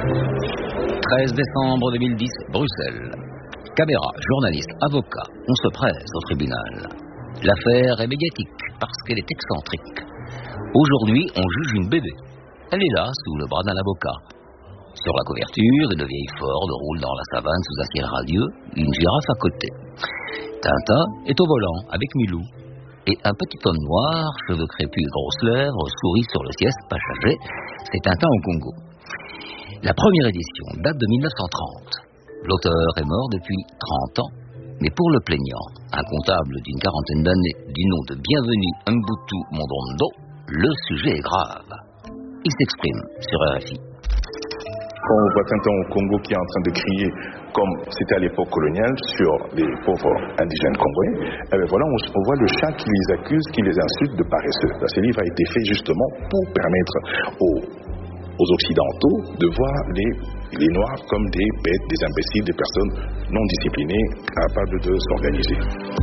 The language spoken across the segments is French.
13 décembre 2010, Bruxelles. Caméra, journaliste, avocat, on se presse au tribunal. L'affaire est médiatique parce qu'elle est excentrique. Aujourd'hui, on juge une bébé. Elle est là, sous le bras d'un avocat. Sur la couverture, une vieille Ford roule dans la savane sous un ciel radieux, une girafe à côté. Tintin est au volant avec Milou. Et un petit homme noir, cheveux crépus et grosses lèvres, sourit sur le siège passager. C'est Tintin au Congo. La première édition date de 1930. L'auteur est mort depuis 30 ans. Mais pour le plaignant, un comptable d'une quarantaine d'années, du nom de Bienvenu Mbutu Mondondo, le sujet est grave. Il s'exprime sur RFI. Quand on voit Tintin au Congo qui est en train de crier comme c'était à l'époque coloniale sur les pauvres indigènes congolais, eh bien voilà, on voit le chat qui les accuse, qui les insulte de paresseux. Ce livre a été fait justement pour permettre aux Occidentaux de voir les Noirs comme des bêtes, des imbéciles, des personnes non disciplinées, capables de s'organiser.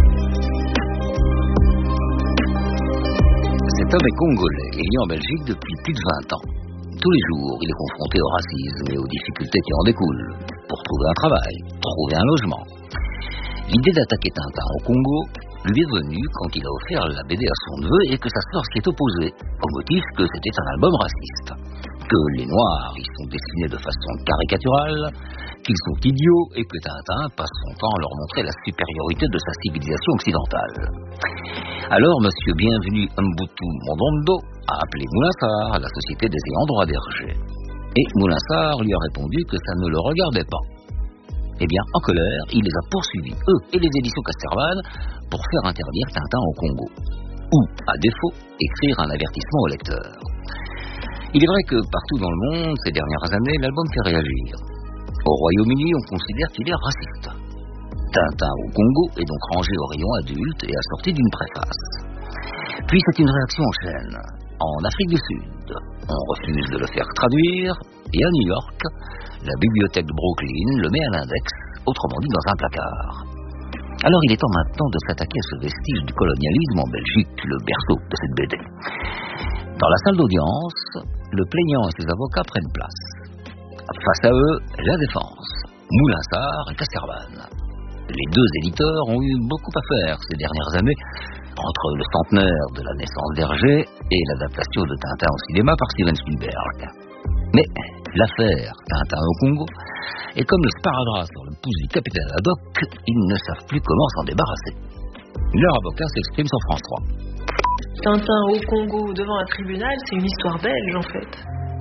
Cet homme est congolais et vit en Belgique depuis plus de 20 ans. Tous les jours, il est confronté au racisme et aux difficultés qui en découlent. Pour trouver un travail, trouver un logement. L'idée d'attaquer Tintin au Congo lui est venue quand il a offert la BD à son neveu et que sa sœur s'y est opposée, au motif que c'était un album raciste. Que les Noirs y sont dessinés de façon caricaturale, qu'ils sont idiots et que Tintin passe son temps à leur montrer la supériorité de sa civilisation occidentale. Alors, monsieur Bienvenu Mbutu Mondondo a appelé Moulinsart à la Société des ayants droit d'Hergé. Et Moulinsart lui a répondu que ça ne le regardait pas. Eh bien, en colère, il les a poursuivis, eux et les éditions Casterman, pour faire interdire Tintin au Congo. Ou, à défaut, écrire un avertissement au lecteur. Il est vrai que partout dans le monde, ces dernières années, l'album fait réagir. Au Royaume-Uni, on considère qu'il est raciste. Tintin au Congo est donc rangé au rayon adulte et assorti d'une préface. Puis c'est une réaction en chaîne. En Afrique du Sud, on refuse de le faire traduire, et à New York, la bibliothèque de Brooklyn le met à l'index, autrement dit dans un placard. Alors il est temps maintenant de s'attaquer à ce vestige du colonialisme en Belgique, le berceau de cette BD. Dans la salle d'audience, le plaignant et ses avocats prennent place. Face à eux, la défense, Moulinsart et Casterman. Les deux éditeurs ont eu beaucoup à faire ces dernières années, entre le centenaire de la naissance d'Hergé et l'adaptation de Tintin au cinéma par Steven Spielberg. Mais l'affaire Tintin au Congo est comme le sparadrap sur le pouce du capitaine Haddock, ils ne savent plus comment s'en débarrasser. Leur avocat s'exprime sur France 3. Tintin au Congo devant un tribunal, c'est une histoire belge en fait.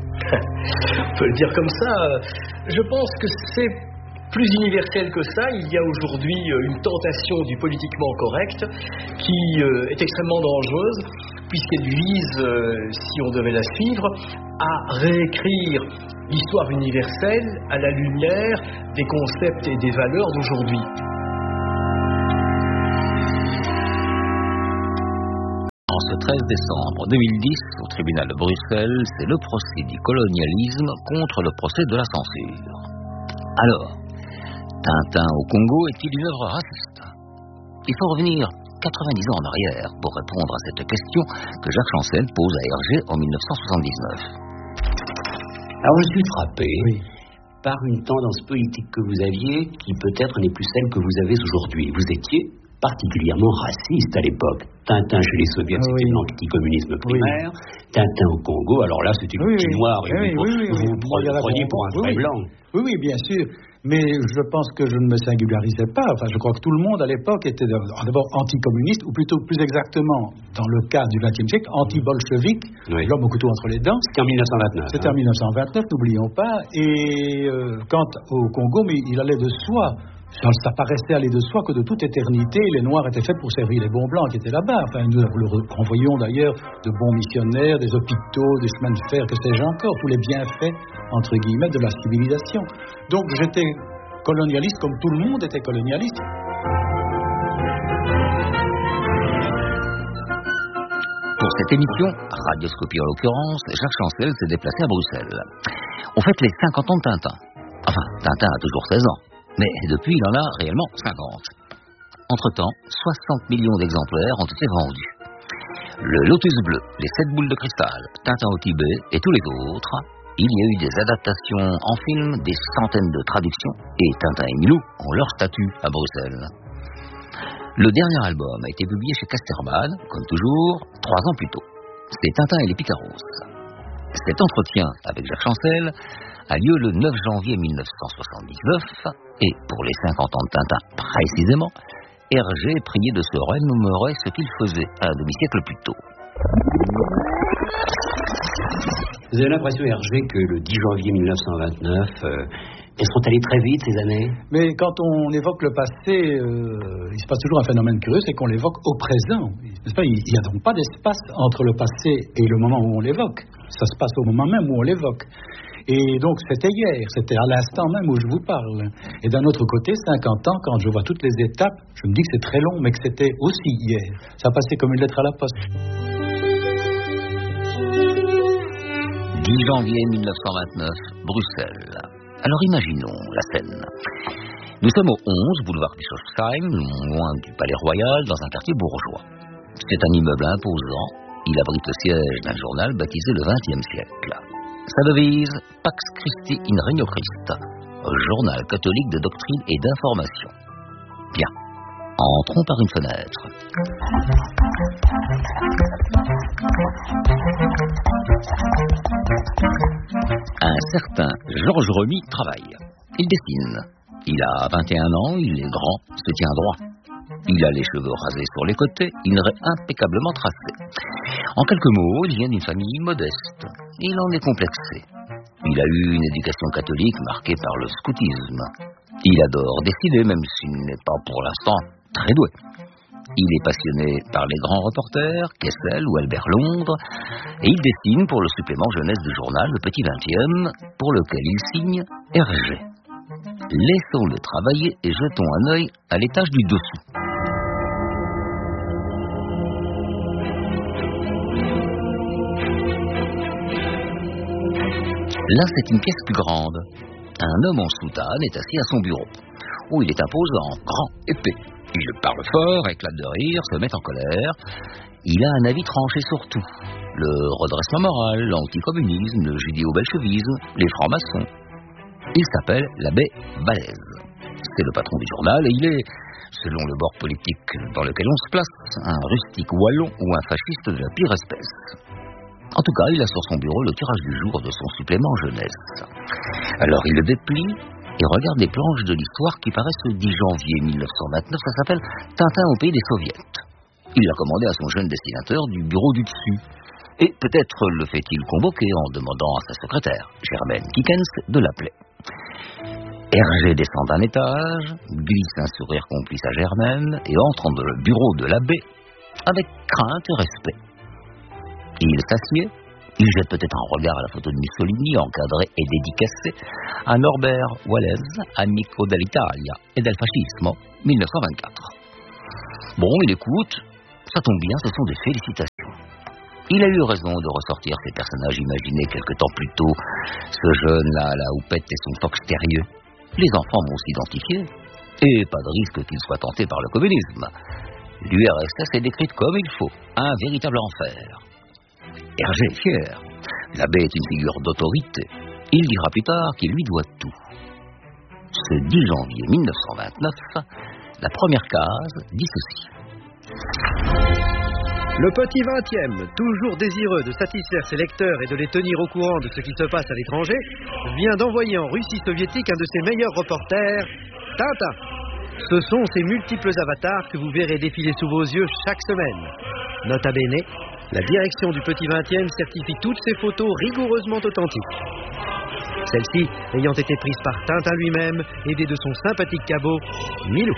On peut le dire comme ça. Je pense que c'est plus universel que ça. Il y a aujourd'hui une tentation du politiquement correct qui est extrêmement dangereuse puisqu'elle vise, si on devait la suivre, à réécrire l'histoire universelle à la lumière des concepts et des valeurs d'aujourd'hui. En ce 13 décembre 2010, au tribunal de Bruxelles, c'est le procès du colonialisme contre le procès de la censure. Alors, Tintin au Congo est-il une œuvre raciste? Il faut revenir 90 ans en arrière pour répondre à cette question que Jacques Chancel pose à Hergé en 1979. Alors je suis frappé par une tendance politique que vous aviez qui peut-être n'est plus celle que vous avez aujourd'hui. Vous étiez particulièrement raciste à l'époque. Tintin chez les soviets, c'était l'anticommunisme primaire. Tintin au Congo, alors là c'était le petit noir. Vous vous preniez pour un vrai blanc. Oui, bien sûr. Mais je pense que je ne me singularisais pas. Enfin, je crois que tout le monde à l'époque était d'abord anticommuniste, ou plutôt plus exactement, dans le cas du XXe siècle, anti-bolchevique, l'homme au couteau entre les dents. C'était en 1929. C'était en 1929, n'oublions pas. Et quant au Congo, mais il allait de soi. Ça paraissait aller de soi que de toute éternité, les Noirs étaient faits pour servir les bons Blancs qui étaient là-bas. Enfin, nous renvoyons d'ailleurs de bons missionnaires, des hôpitaux, des chemins de fer, que sais-je encore, tous les bienfaits, entre guillemets, de la civilisation. Donc j'étais colonialiste comme tout le monde était colonialiste. Pour cette émission, Radioscopie en l'occurrence, Jacques Chancel s'est déplacé à Bruxelles. On fête les 50 ans de Tintin. Enfin, Tintin a toujours 16 ans. Mais depuis, il en a réellement 50. Entre-temps, 60 millions d'exemplaires ont été vendus. Le Lotus bleu, les 7 boules de cristal, Tintin au Tibet et tous les autres il y a eu des adaptations en film, des centaines de traductions, et Tintin et Milou ont leur statut à Bruxelles. Le dernier album a été publié chez Casterman, comme toujours, 3 ans plus tôt. C'est Tintin et les Picaros. Cet entretien avec Jacques Chancel a lieu le 9 janvier 1979, et pour les 50 ans de Tintin précisément, Hergé est prié de se remémorer ce qu'il faisait un demi-siècle plus tôt. Vous avez l'impression, Hergé, que le 10 janvier 1929, elles sont allées très vite ces années? Mais quand on évoque le passé, il se passe toujours un phénomène curieux, c'est qu'on l'évoque au présent. N'est-ce pas? Il n'y a donc pas d'espace entre le passé et le moment où on l'évoque. Ça se passe au moment même où on l'évoque. Et donc c'était hier, c'était à l'instant même où je vous parle. Et d'un autre côté, 50 ans, quand je vois toutes les étapes, je me dis que c'est très long, mais que c'était aussi hier. Ça passait comme une lettre à la poste. 10 janvier 1929, Bruxelles. Alors imaginons la scène. Nous sommes au 11 boulevard Bischofsheim, loin du Palais Royal, dans un quartier bourgeois. C'est un immeuble imposant. Il abrite le siège d'un journal baptisé le XXe siècle. Sa devise, Pax Christi in Regno Christ, journal catholique de doctrine et d'information. Bien, entrons par une fenêtre. Un certain Georges Remy travaille. Il dessine. Il a 21 ans, il est grand, se tient droit. Il a les cheveux rasés sur les côtés, une raie impeccablement tracée. En quelques mots, il vient d'une famille modeste. Il en est complexé. Il a eu une éducation catholique marquée par le scoutisme. Il adore dessiner, même s'il n'est pas pour l'instant très doué. Il est passionné par les grands reporters, Kessel ou Albert Londres, et il dessine pour le supplément jeunesse du journal Le Petit 20e, pour lequel il signe Hergé. Laissons-le travailler et jetons un œil à l'étage du dessous. Là, c'est une pièce plus grande. Un homme en soutane est assis à son bureau. Oh, il est imposant, grand, épais. Il parle fort, éclate de rire, se met en colère. Il a un avis tranché sur tout. Le redressement moral, l'anticommunisme, le judéo-bolchevisme, les francs-maçons. Il s'appelle l'abbé Balèze. C'est le patron du journal et il est, selon le bord politique dans lequel on se place, un rustique wallon ou un fasciste de la pire espèce. En tout cas, il a sur son bureau le tirage du jour de son supplément jeunesse. Alors il le déplie et regarde les planches de l'histoire qui paraissent le 10 janvier 1929. Ça s'appelle Tintin au pays des soviets. Il l'a commandé à son jeune dessinateur du bureau du dessus. Et peut-être le fait-il convoquer en demandant à sa secrétaire, Germaine Kikens, de l'appeler. Hergé descend d'un étage, glisse un sourire complice à Germaine et entre dans le bureau de l'abbé avec crainte et respect. Il s'assied, il jette peut-être un regard à la photo de Mussolini, encadrée et dédicacée à Norbert Wallace, amico dell'Italia et del fascismo, 1924. Bon, il écoute, ça tombe bien, ce sont des félicitations. Il a eu raison de ressortir ces personnages imaginés quelque temps plus tôt, ce jeune-là à la houppette et son fox terrieux. Les enfants vont s'identifier, et pas de risque qu'ils soient tentés par le communisme. L'URSS est décrite comme il faut, un véritable enfer. Hergé est fier. L'abbé est une figure d'autorité. Il dira plus tard qu'il lui doit tout. Ce 10 janvier 1929, la première case dit ceci. Le Petit 20e, toujours désireux de satisfaire ses lecteurs et de les tenir au courant de ce qui se passe à l'étranger, vient d'envoyer en Russie soviétique un de ses meilleurs reporters, Tintin. Ce sont ces multiples avatars que vous verrez défiler sous vos yeux chaque semaine. Nota bene, la direction du Petit 20e certifie toutes ces photos rigoureusement authentiques. Celles-ci ayant été prises par Tintin lui-même, aidé de son sympathique cabot, Milou.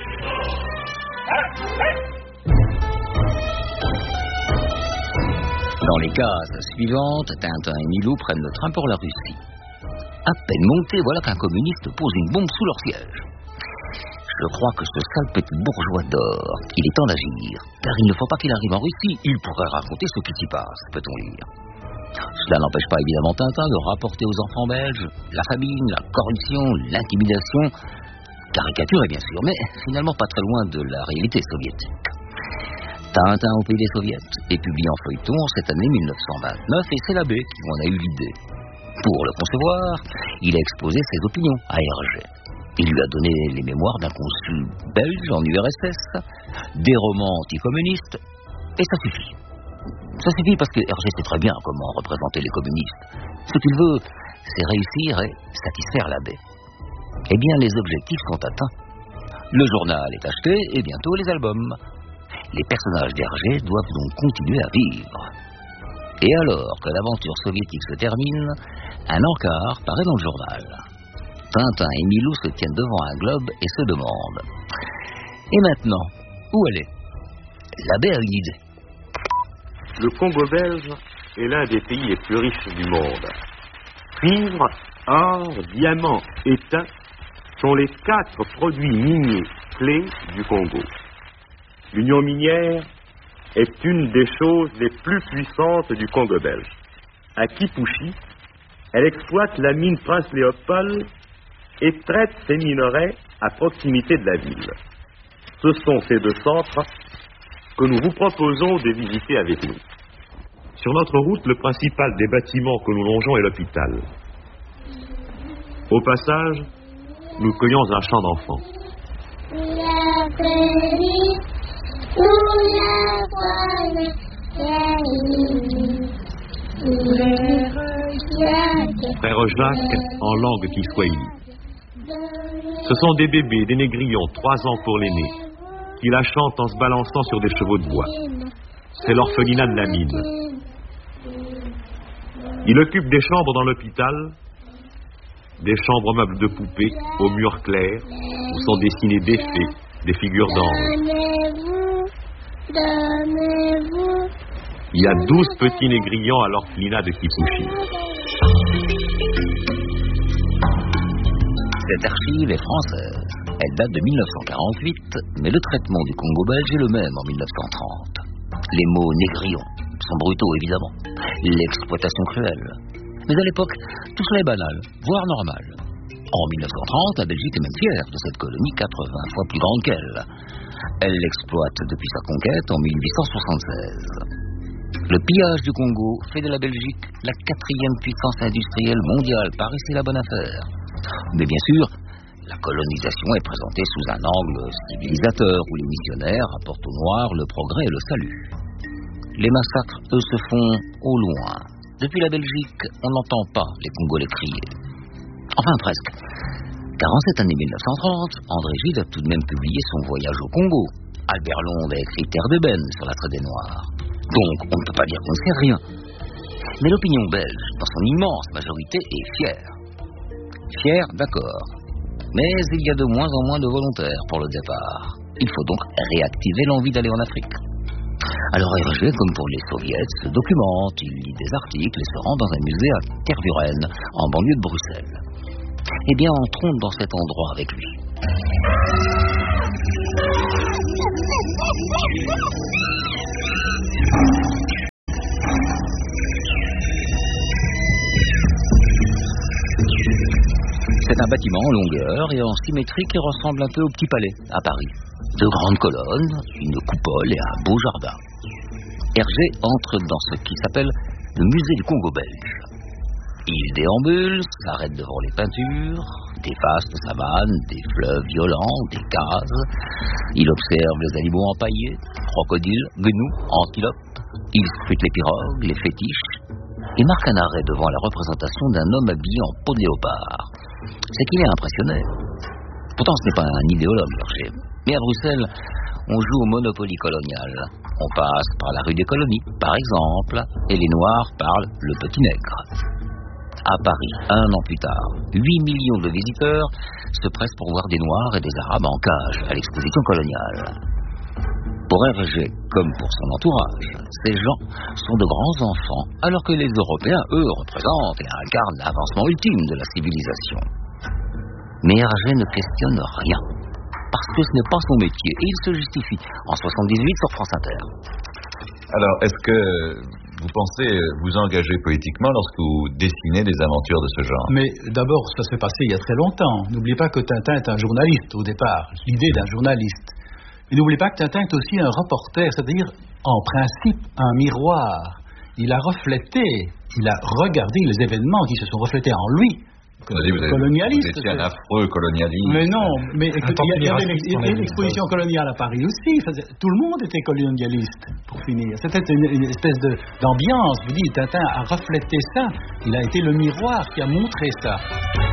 Dans les cases suivantes, Tintin et Milou prennent le train pour la Russie. À peine montés, voilà qu'un communiste pose une bombe sous leur siège. Je crois que ce sale petit bourgeois dort. Il est temps d'agir, car il ne faut pas qu'il arrive en Russie. Il pourrait raconter ce qui s'y passe, peut-on lire. Cela n'empêche pas évidemment Tintin de rapporter aux enfants belges la famine, la corruption, l'intimidation, caricaturée bien sûr, mais finalement pas très loin de la réalité soviétique. Tintin au pays des soviets est publié en feuilleton cette année 1929 et c'est l'abbé qui en a eu l'idée. Pour le concevoir, il a exposé ses opinions à Hergé. Il lui a donné les mémoires d'un consul belge en URSS, des romans anticommunistes, et ça suffit. Ça suffit parce que Hergé sait très bien comment représenter les communistes. Ce qu'il veut, c'est réussir et satisfaire l'abbé. Eh bien, les objectifs sont atteints. Le journal est acheté et bientôt les albums. Les personnages d'Hergé doivent donc continuer à vivre. Et alors que l'aventure soviétique se termine, un encart paraît dans le journal. Tintin et Milou se tiennent devant un globe et se demandent: et maintenant, où aller? L'abbé a une idée. Le Congo belge est l'un des pays les plus riches du monde. Cuivre, or, diamant, étain sont les 4 produits miniers clés du Congo. L'union minière est une des choses les plus puissantes du Congo belge. À Kipushi, elle exploite la mine Prince Léopold et traite ses minerais à proximité de la ville. Ce sont ces 2 centres que nous vous proposons de visiter avec nous. Sur notre route, le principal des bâtiments que nous longeons est l'hôpital. Au passage, nous cueillons un chant d'enfants. Frère Jacques en langue kiswahili. Ce sont des bébés, des négrillons, 3 ans pour l'aîné, qui la chantent en se balançant sur des chevaux de bois. C'est l'orphelinat de la mine. Il occupe des chambres dans l'hôpital, des chambres meubles de poupées aux murs clairs où sont dessinés des fées, des figures d'anges. Il y a 12 petits négrillons à l'orphelinat de Kipushi. Cette archive est française. Elle date de 1948, mais le traitement du Congo belge est le même en 1930. Les mots négrillons sont brutaux, évidemment. L'exploitation cruelle. Mais à l'époque, tout cela est banal, voire normal. En 1930, la Belgique est même fière de cette colonie 80 fois plus grande qu'elle. Elle l'exploite depuis sa conquête en 1876. Le pillage du Congo fait de la Belgique la 4e puissance industrielle mondiale. Par ici la bonne affaire. Mais bien sûr, la colonisation est présentée sous un angle civilisateur où les missionnaires apportent aux Noirs le progrès et le salut. Les massacres, eux, se font au loin. Depuis la Belgique, on n'entend pas les Congolais crier. Enfin, presque. Car en cette année 1930, André Gide a tout de même publié son voyage au Congo. Albert Londres a écrit Terre d'ébène sur la traite des Noirs. Donc, on ne peut pas dire qu'on ne sait rien. Mais l'opinion belge, dans son immense majorité, est fière. Fière, d'accord. Mais il y a de moins en moins de volontaires pour le départ. Il faut donc réactiver l'envie d'aller en Afrique. Alors Hergé, comme pour les soviets, se documente, il lit des articles et se rend dans un musée à Tervuren, en banlieue de Bruxelles. Eh bien, entrons dans cet endroit avec lui. C'est un bâtiment en longueur et en symétrie qui ressemble un peu au Petit Palais, à Paris. 2 grandes colonnes, une coupole et un beau jardin. Hergé entre dans ce qui s'appelle le musée du Congo belge. Il déambule, s'arrête devant les peintures, des vastes savanes, des fleuves violents, des cases. Il observe les animaux empaillés, crocodiles, gnous, antilopes. Il scrute les pirogues, les fétiches, et marque un arrêt devant la représentation d'un homme habillé en peau de léopard. C'est qu'il est impressionné. Pourtant, ce n'est pas un idéologue, Hergé. Mais à Bruxelles, on joue au Monopoly colonial. On passe par la rue des Colonies, par exemple, et les Noirs parlent le petit nègre. À Paris, 1 an plus tard, 8 millions de visiteurs se pressent pour voir des Noirs et des Arabes en cage à l'exposition coloniale. Pour Hergé, comme pour son entourage, ces gens sont de grands enfants, alors que les Européens, eux, représentent et incarnent l'avancement ultime de la civilisation. Mais Hergé ne questionne rien, parce que ce n'est pas son métier, et il se justifie en 78 sur France Inter. Alors, est-ce que vous pensez vous engager politiquement lorsque vous dessinez des aventures de ce genre? Mais d'abord, ça s'est passé il y a très longtemps. N'oubliez pas que Tintin est un journaliste au départ, l'idée d'un journaliste. Et n'oubliez pas que Tintin est aussi un reporter, c'est-à-dire, en principe, un miroir. il a reflété, il a regardé les événements qui se sont reflétés en lui. Colonialiste. Vous étiez un affreux colonialiste. Mais non, mais écoute, il y avait l'exposition coloniale à Paris aussi. Tout le monde était colonialiste, pour finir. C'était une espèce d'ambiance. Je vous dis, Tintin a reflété ça. Il a été le miroir qui a montré ça.